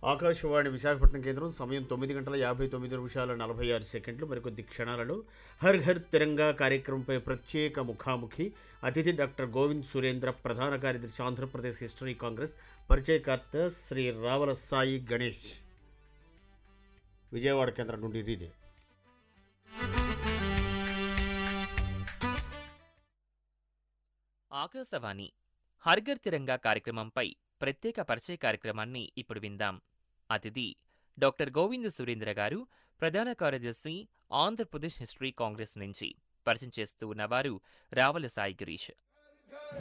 ఆకాశవాణి విశాఖపట్నం కేంద్రం సమయం 9:59 మరికొద్ది క్షణాలలో హర్ ఘర్ తిరంగా కార్యక్రమంపై ప్రత్యేక ముఖాముఖి. అతిథి డాక్టర్ గోవింద్ సురేంద్ర, ప్రధాన కార్యదర్శి, ఆంధ్రప్రదేశ్ హిస్టరీ కాంగ్రెస్. పరిచయకర్త శ్రీ రావల సాయి గణేష్. విజయవాడ కేంద్రం నుండి రీదే. ఆకాశవాణి హర్ఘర్ తిరంగా కార్యక్రమంపై ప్రత్యేక పరిచయ కార్యక్రమాన్ని ఇప్పుడు విందాం. అతిథి డాక్టర్ గోవింద్ సురేంద్ర గారు, ప్రధాన కార్యదర్శి, ఆంధ్రప్రదేశ్ హిస్టరీ కాంగ్రెస్ నుంచి. పరిచయం చేస్తూ ఉన్నవారు రావల సాయి గిరీష్.